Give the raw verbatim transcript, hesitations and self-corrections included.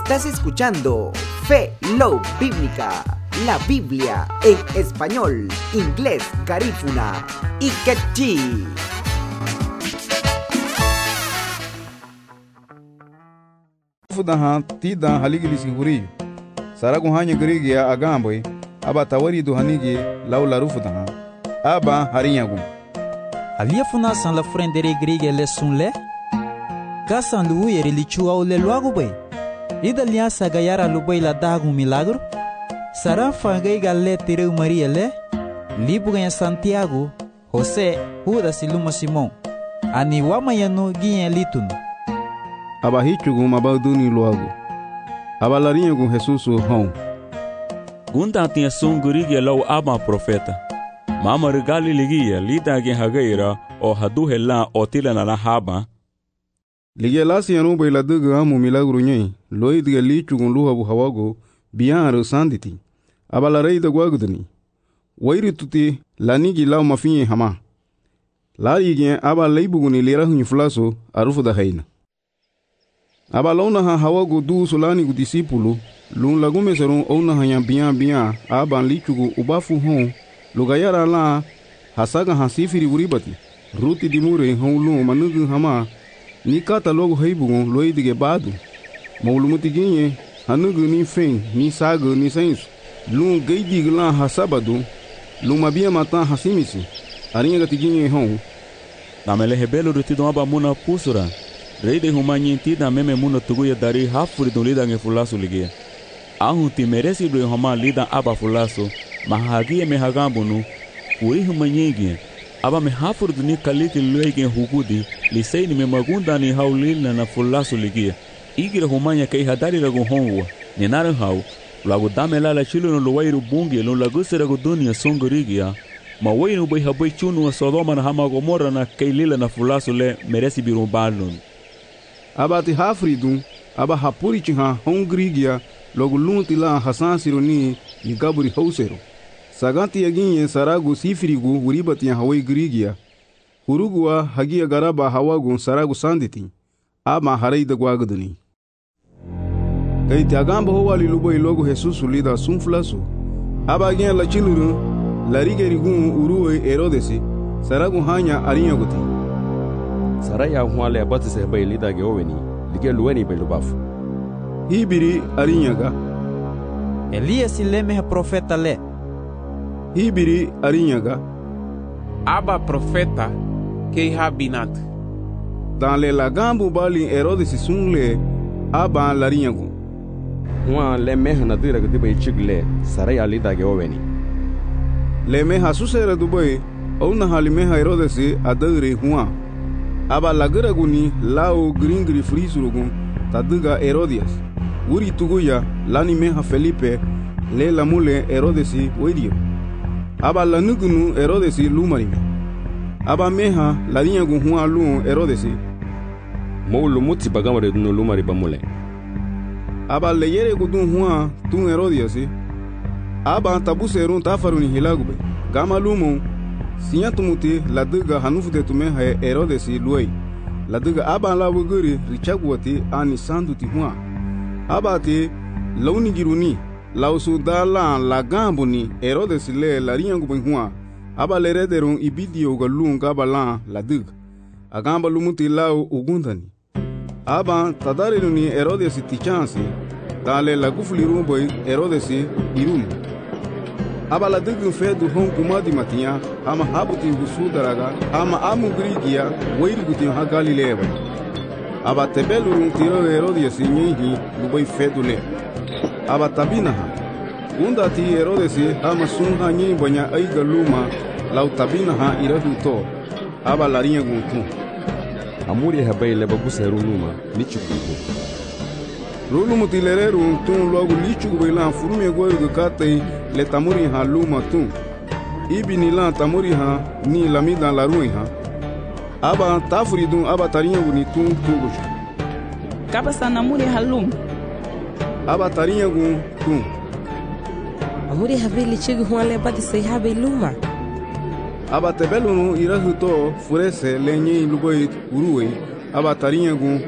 Estás escuchando Fe Love Bíblica, la Biblia en español, inglés, garífuna y quechí. Fudahan tidan haligili siguri sara ko hanya grigi ya agamboy aba tawari do hanigi laula rufudahan aba harinyagu Havia funa san la frendere grige le sunle kasan lu yeri li chua le logo bay ida liasa gayara lu bay la dagu milagro sara fangai galle tireu maria le libu ganha Santiago José Judas iluma Simon ani wamayanu ginha litun aba hichugu mabaduni logo aba larinyagu Jesus hon Gunda tinha sungurigi lau aba profeta Mama regali ligia lida gen hagaira o hadu hela o tila na la haba ligia lasi yanu bay la duga amu milagro nyai loid ge lichugu luha bu hawago bian sanditi aba la reida gwagudni wairi tuti lanigi lau mafinye hama lari gen aba leibuguni lera hun flaso arufu da haina aba launa ha hawago du solani gu discípulo lun lagume serun ona hanya bian bian aba lichugu ubafu hon lugayara la hasaga hasifiri uribati ruti dimure hon manugu hama nikata logo heibugon loidige badu maulumuti ginye hanugu ni fen ni sago ni sens lun geidig la hasabadu luma bia mata hasimisi aringa tiginye hon namele hebelo rutido aba muna pusura reide humanyi tida meme muna tuguya dari hafuri do lida nge fulaso ligia ahu ti meresi do homa lida aba fulaso mahagie me hagambunu uri humanyegi aba me hafuri do ni kaliti luege hugudi liseini me magunda ni haulina na fulaso ligia igira humanya kai hadari ragu honwa ni nare hau lagu damela la chilo no luwairu bungi no lagu seragu dunia songorigia ma wainu bai habai chunu wa Sodoma na hama Gomora na kai lila na fulaso le meresi birumbalun aba ti hafridun aba hapuri chiha hongrigia logo lunti la hasan sironi ni gaburi hausero saganti yaginye saragu sifirigu uribati hawai grigia hurugua hagia garaba hawagu saragu sanditi ama hareida gwaguduni gai tiagamba howali lubai logo Jesus lida sunflaso aba gen la chiluru la rigerigun uruwe erodesi saragu hanya arinyaguti Saraya huale abati se bai lida ge oweni lige luweni bai lubafu hibiri arinyaga Elias ileme profeta le hibiri arinyaga aba profeta ke habinat dans le lagambu bali Herodes sunle aba larinyagu huwa le mehna dira ge bai chigle saraya lida ge oweni le meha susera dubai ona halimeha Herodes adare huwa aba lagaraguni lao gringri frisurugun taduga Herodias uri tuguya lani meha Felipe le lamule Herodesi wedio aba lanugunu Herodesi lumarime aba meha larinyagu huwa lu Herodesi molu muti bagamare dunu lumari bamule aba leyere gudun huwa tun Herodiasi aba tabuserun tafaruni hilagube gama lumu Sinya tumuti laduga hanufute tume ha Herodesi luai laduga aba la wuguri richagwati ani sanduti huwa abati launi giruni lausu dala lagambuni Herodesi le larinyangu huwa aba lerederun ibidio galunga bala laduga agamba lumuti lau ugundani aba tadareluni Herodesi tichansi dale lagufuli rumboy Herodesi iruli aba la dugun fedu hon kumadi matia ama habuti gusudaraga ama amu grigia weiru guti ha Galilea aba tebelurun tiro Herodias nyihi lubai fedu le aba tabina ha unda ti Herodes ama sunha nyi banya ai galuma lau tabina ha irahu to aba larinha guntu amuri habai le baguseru numa nichukugo Lulu mutilereru tun logo lichu bela furume goyo gate le tamuri ha luma tun ibini la tamuri ha ni lamida la ruin ha aba tafridun aba tarinha guni tun tugo kaba sanamuri halum aba tarinha gun tun amuri havili chigu huale badi sei habe luma aba tebelunu irahu to furese lenye lugoit uruwe aba tarinha gun